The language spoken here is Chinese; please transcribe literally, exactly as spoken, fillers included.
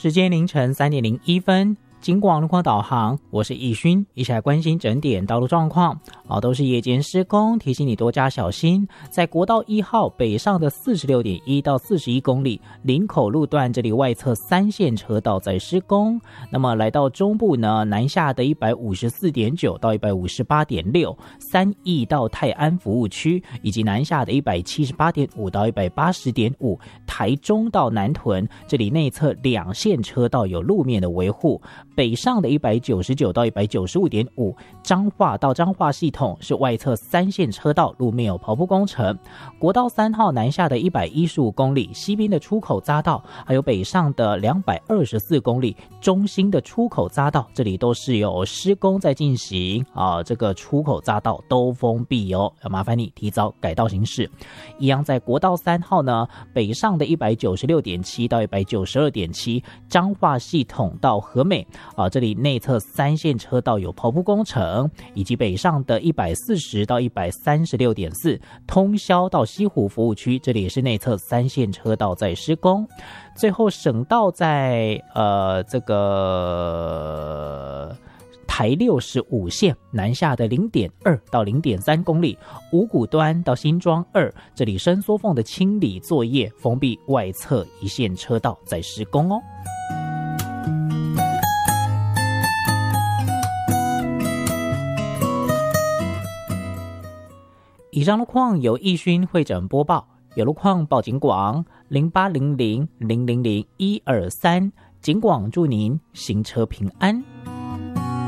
时间凌晨三点零一分，警广路况导航，我是易勋，一起来关心整点道路状况。哦，都是夜间施工，提醒你多加小心。在国道一号北上的 四十六点一 到四十一公里，林口路段这里外侧三线车道在施工。那么来到中部呢，南下的 一百五十四点九 到 一百五十八点六， 三义到泰安服务区，以及南下的 一百七十八点五 到 一百八十点五， 台中到南屯这里内侧两线车道有路面的维护。北上的 一百九十九 到 一百九十五点五， 彰化到彰化系统是外侧三线车道路面有刨铺工程。国道三号南下的一百一十五公里，西滨的出口匝道，还有北上的两百二十四公里，中心的出口匝道，这里都是有施工在进行啊，这个出口匝道都封闭哦，要麻烦你提早改道行驶。一样在国道三号呢，北上的 一百九十六点七 到 一百九十二点七， 彰化系统到和美啊，这里内侧三线车道有刨铺工程，以及北上的一百四十到 一百三十六点四， 通霄到西湖服务区，这里也是内侧三线车道在施工。最后省道在呃这个台六十五线南下的 零点二 到 零点三公里，五股端到新庄二，这里伸缩缝的清理作业，封闭外侧一线车道在施工哦。以上路况由易勋会诊播报，有路况报警广零八零零零零零一二三，警广祝您行车平安。